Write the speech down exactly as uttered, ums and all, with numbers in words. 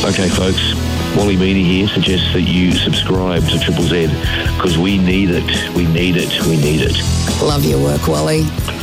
Okay, folks, Wally Meany here suggests that you subscribe to Triple Z because we need it, we need it, we need it. Love your work, Wally.